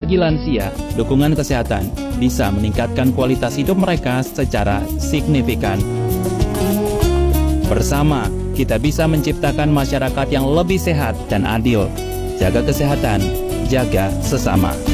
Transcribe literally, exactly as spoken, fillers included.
Bagi lansia, dukungan kesehatan bisa meningkatkan kualitas hidup mereka secara signifikan. Bersama, kita bisa menciptakan masyarakat yang lebih sehat dan adil. Jaga kesehatan, jaga sesama.